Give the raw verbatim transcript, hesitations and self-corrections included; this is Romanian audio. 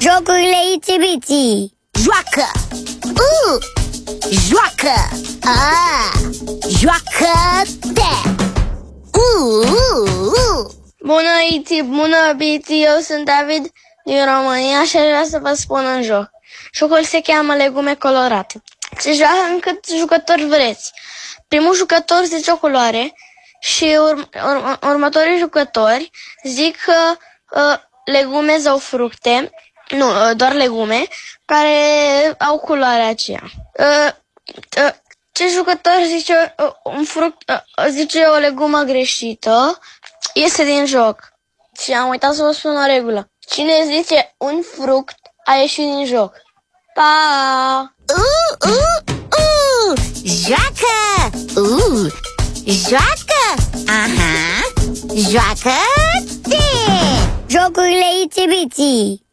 Jocurile Itsy-Bitsy. Joacă! Uh! Joacă! Ah! Joacă-te! Uh! Uh! Uh! Bună, Itsy, bună, Bitsy, eu sunt David din România și aș vrea să vă spun un joc. Jocul se cheamă Legume colorate. Se joacă în câți jucători vreți. Primul jucător zice o culoare și ur- ur- următorii jucători zic că uh, legume sau fructe, nu, uh, doar legume, care au culoarea aceea. Uh, uh, ce jucător zice uh, un fruct, uh, zice o legumă greșită, iese din joc. Și am uitat să vă spun o regulă. Cine zice un fruct a ieșit din joc. Pa! Uh! Uh! Uh! Joacă! Uh! Joacă! Aha! Joacă-te! Jocurile Itsy-Bitsy.